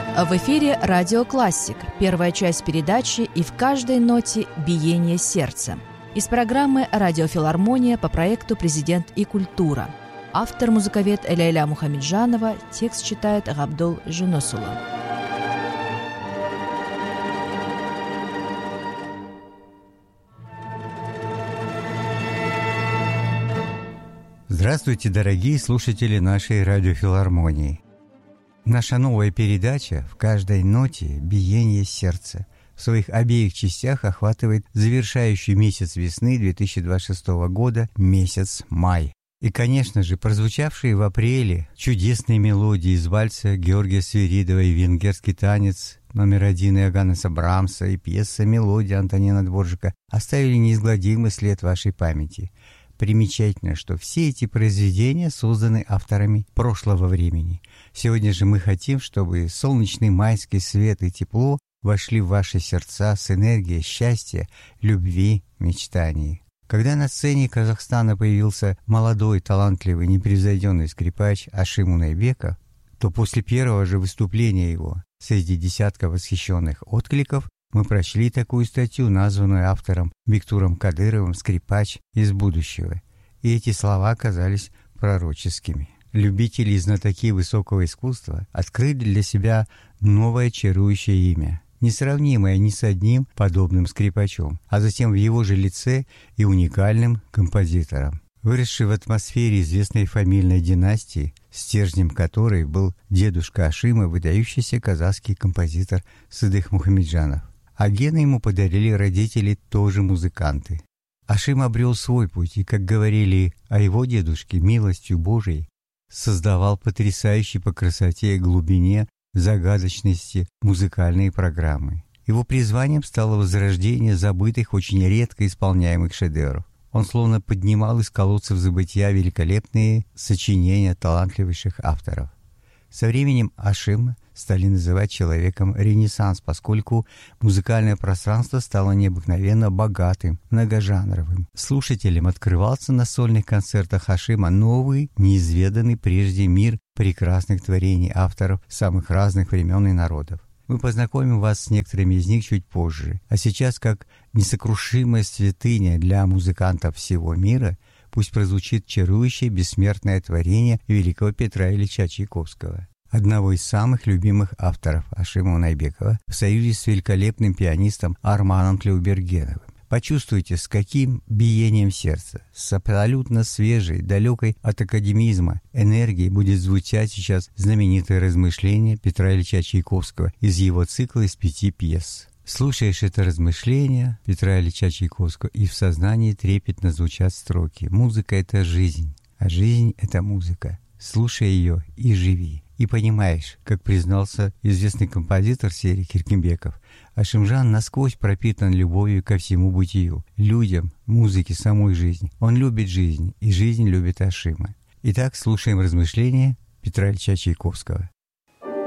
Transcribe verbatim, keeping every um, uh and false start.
В эфире «Радио Классик», первая часть передачи «И в каждой ноте биение сердца». Из программы «Радиофилармония» по проекту «Президент и культура». Автор музыковед Лейла Мухамеджанова, текст читает Габдул Жунусула. Здравствуйте, дорогие слушатели нашей радиофилармонии. Наша новая передача «В каждой ноте биение сердца» в своих обеих частях охватывает завершающий месяц весны две тысячи двадцать шестого года, месяц май. И, конечно же, прозвучавшие в апреле чудесные мелодии из вальса Георгия Свиридова и венгерский танец номер один Иоганнеса Брамса и пьеса «Мелодия» Антонина Дворжика оставили неизгладимый след в вашей памяти. Примечательно, что все эти произведения созданы авторами прошлого времени. Сегодня же мы хотим, чтобы солнечный майский свет и тепло вошли в ваши сердца с энергией счастья, любви, мечтаний. Когда на сцене Казахстана появился молодой, талантливый, непревзойденный скрипач Ашим Унайбеков, то после первого же выступления его среди десятка восхищенных откликов мы прочли такую статью, названную автором Бектуром Кадыровым «Скрипач из будущего». И эти слова оказались пророческими. Любители и знатоки высокого искусства открыли для себя новое чарующее имя, несравнимое ни с одним подобным скрипачом, а затем в его же лице и уникальным композитором. Выросший в атмосфере известной фамильной династии, стержнем которой был дедушка Ашима, выдающийся казахский композитор Сыдых Мухамеджанов. А гены ему подарили родители, тоже музыканты. Ашим обрел свой путь и, как говорили о его дедушке, милостью Божией, создавал потрясающие по красоте и глубине загадочности музыкальные программы. Его призванием стало возрождение забытых, очень редко исполняемых шедевров. Он словно поднимал из колодцев забытия великолепные сочинения талантливейших авторов. Со временем Ашима стали называть человеком Ренессанс, поскольку музыкальное пространство стало необыкновенно богатым, многожанровым. Слушателям открывался на сольных концертах Ашима новый, неизведанный прежде мир прекрасных творений авторов самых разных времен и народов. Мы познакомим вас с некоторыми из них чуть позже. А сейчас, как несокрушимая святыня для музыкантов всего мира, пусть прозвучит чарующее бессмертное творение великого Петра Ильича Чайковского, одного из самых любимых авторов Ашима Унайбекова, в союзе с великолепным пианистом Арманом Тлеубергеновым. Почувствуйте, с каким биением сердца, с абсолютно свежей, далекой от академизма энергией будет звучать сейчас знаменитое размышление Петра Ильича Чайковского из его цикла из пяти пьес. Слушаешь это размышление Петра Ильича Чайковского, и в сознании трепетно звучат строки: «Музыка — это жизнь, а жизнь — это музыка. Слушай ее и живи». И понимаешь, как признался известный композитор серии Киркимбеков, Ашимжан насквозь пропитан любовью ко всему бытию, людям, музыке, самой жизни. Он любит жизнь, и жизнь любит Ашима. Итак, слушаем размышления Петра Ильича Чайковского.